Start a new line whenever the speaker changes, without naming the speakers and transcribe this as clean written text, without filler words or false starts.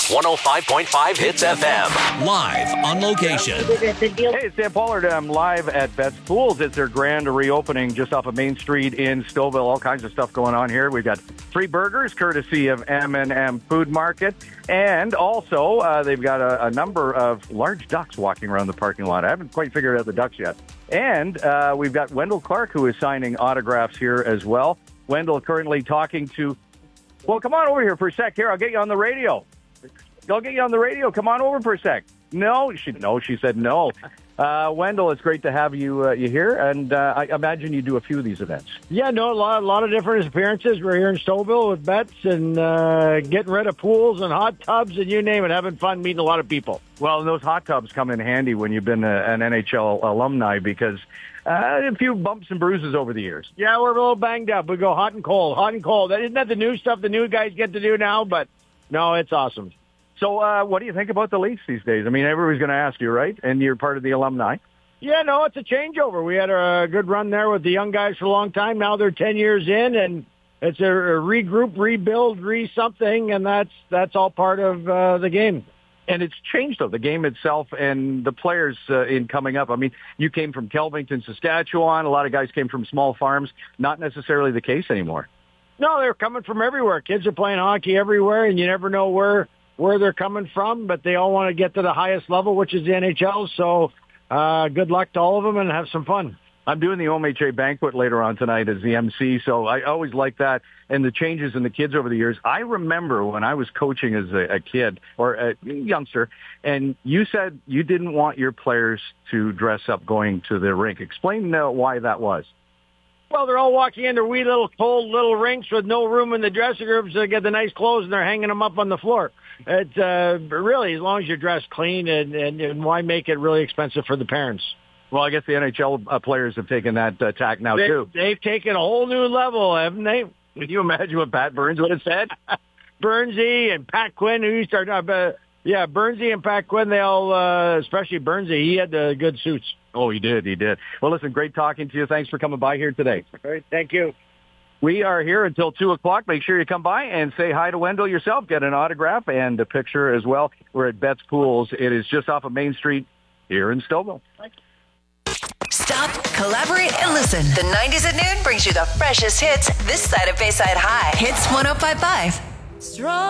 105.5 Hits FM.
Live on location.
Hey, it's Dan Pollard. I'm live at Betts Pools. It's their grand reopening just off of Main Street in Stouffville. All kinds of stuff going on here. We've got free burgers courtesy of M&M Food Market. And also, they've got a number of large ducks walking around the parking lot. I haven't quite figured out the ducks yet. And we've got Wendell Clark, who is signing autographs here as well. Wendell currently talking to... Well, come on over here for a sec. Here, I'll get you on the radio. Come on over for a sec. No, she said no. Wendell, it's great to have you here, and I imagine you do a few of these events.
Yeah, no, a lot of different appearances. We're here in Stouffville with Betts and getting rid of pools and hot tubs and you name it, having fun, meeting a lot of people.
Well, those hot tubs come in handy when you've been an NHL alumni because a few bumps and bruises over the years.
Yeah, we're a little banged up. We go hot and cold. Isn't that the new stuff the new guys get to do now? But no, it's awesome.
So what do you think about the Leafs these days? I mean, everybody's going to ask you, right? And you're part of the alumni.
Yeah, no, it's a changeover. We had a good run there with the young guys for a long time. Now they're 10 years in, and it's a regroup, rebuild, re-something, and that's all part of the game.
And it's changed, though, the game itself and the players in coming up. I mean, you came from Kelvington, Saskatchewan. A lot of guys came from small farms. Not necessarily the case anymore.
No, they're coming from everywhere. Kids are playing hockey everywhere, and you never know where they're coming from, but they all want to get to the highest level, which is the NHL. So good luck to all of them and have some fun.
I'm doing the OMHA banquet later on tonight as the MC, so I always like that. And the changes in the kids over the years. I remember when I was coaching as a kid or a youngster, and you said you didn't want your players to dress up going to the rink. Explain why that was.
Well, they're all walking in their wee little cold little rinks with no room in the dressing rooms to get the nice clothes, and they're hanging them up on the floor. It's really, as long as you're dressed clean, and why make it really expensive for the parents?
Well, I guess the NHL players have taken that tack now, too.
They've taken a whole new level, haven't they?
Can you imagine what Pat Burns would have said?
Burnsy and Pat Quinn, who used to Burnsy and Pat Quinn, they all, especially Burnsy, he had the good suits.
Oh, he did. Well, listen, great talking to you. Thanks for coming by here today.
All right, thank you.
We are here until 2 o'clock. Make sure you come by and say hi to Wendell yourself. Get an autograph and a picture as well. We're at Betts Pools. It is just off of Main Street here in Stouffville.
Stop, collaborate, and listen. The 90s at noon brings you the freshest hits this side of Bayside High. Hits 105.5. Strong.